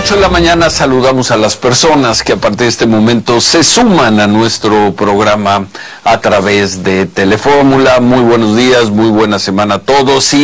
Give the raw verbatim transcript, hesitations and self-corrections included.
ocho de la mañana saludamos a las personas que a partir de este momento se suman a nuestro programa a través de Telefórmula. Muy buenos días, muy buena semana a todos. Y